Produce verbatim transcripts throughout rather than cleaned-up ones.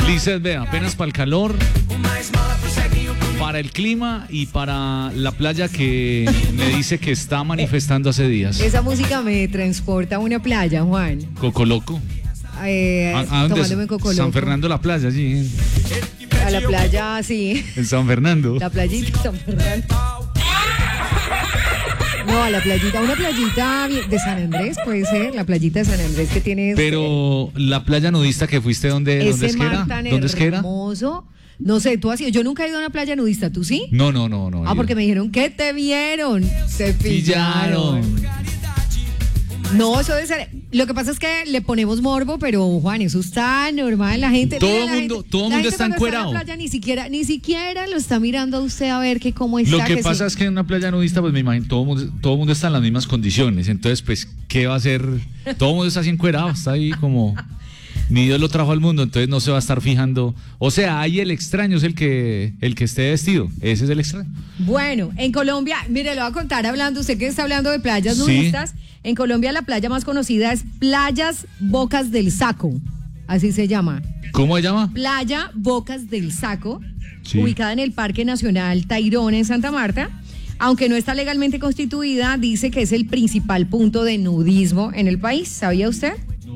Lizeth, vea, apenas para el calor, para el clima y para la playa que me dice que está manifestando hace días. Esa música me transporta a una playa, Juan. Cocoloco. Eh, ¿A, a dónde tomándome es? Cocoloco. San Fernando la playa, sí. A la playa, sí. En San Fernando. La playita de San Fernando. No, a la playita, una playita de San Andrés, puede ser, la playita de San Andrés que tiene... Pero la playa nudista que fuiste, ¿dónde, ¿dónde es que era? ¿Dónde es que era? Hermoso. No sé, tú has ido, yo nunca he ido a una playa nudista, ¿tú sí? No, no, no, no. Ah, porque me dijeron que te vieron, se pillaron. No, eso debe ser. Lo que pasa es que le ponemos morbo, pero Juan, eso está normal. La gente. Todo el mundo, gente, todo la mundo gente está encuerado. Está en la playa, ni siquiera, ni siquiera lo está mirando a usted a ver que cómo está. Lo que, que pasa sí. es que en una playa nudista, pues me imagino, todo mundo, todo mundo está en las mismas condiciones. Entonces, pues, ¿qué va a hacer? Todo el mundo está así encuerado, está ahí como. Ni Dios lo trajo al mundo, entonces no se va a estar fijando. O sea, ahí el extraño es el que el que esté vestido. Ese es el extraño. Bueno, en Colombia, mire, le voy a contar hablando, usted que está hablando de playas Sí. nudistas. En Colombia la playa más conocida es Playas Bocas del Saco. Así se llama. ¿Cómo se llama? Playa Bocas del Saco, Sí. ubicada en el Parque Nacional Tayrona en Santa Marta. Aunque no está legalmente constituida, dice que es el principal punto de nudismo en el país. ¿Sabía usted?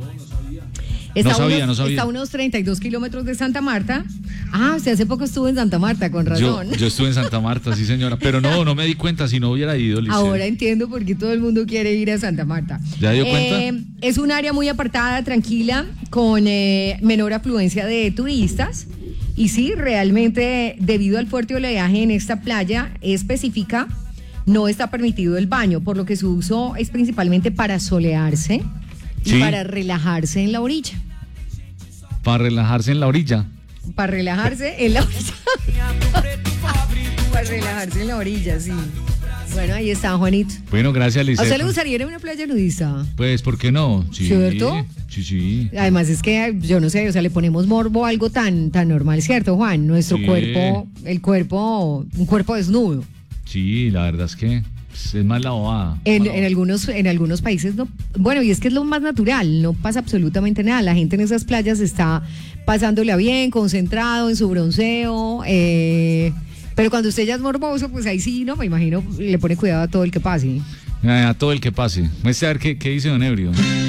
Está No sabía, unos, no sabía. Está a unos treinta y dos kilómetros de Santa Marta. Ah, usted hace poco estuvo en Santa Marta, con Yo, razón. yo estuve en Santa Marta, sí señora, pero no, no me di cuenta si no hubiera ido. Liceo. Ahora entiendo por qué todo el mundo quiere ir a Santa Marta. ¿Ya dio Eh, cuenta? Es un área muy apartada, tranquila, con eh, menor afluencia de turistas. Y sí, realmente, debido al fuerte oleaje en esta playa específica, no está permitido el baño, por lo que su uso es principalmente para solearse y Sí. para relajarse en la orilla. Para relajarse en la orilla. Para relajarse en la orilla. Para relajarse en la orilla, sí. Bueno, ahí está, Juanito. Bueno, gracias, ¿A Lizeth. usted le gustaría ir a una playa nudista? Pues, ¿por qué no? Sí, ¿Cierto? Sí, sí. Además es que, yo no sé, o sea, le ponemos morbo a algo tan, tan normal, ¿cierto, Juan? Nuestro Sí. cuerpo, el cuerpo, un cuerpo desnudo. Sí, la verdad es que pues, es más la bobada. En, Más la en algunos, en algunos países no. Bueno, y es que es lo más natural, no pasa absolutamente nada. La gente en esas playas está pasándola bien, concentrado en su bronceo. Eh, pero cuando usted ya es morboso, pues ahí sí, no, me imagino, le pone cuidado a todo el que pase. bobada. A todo el que pase. Muestre a ver qué, qué dice Don Ebrio.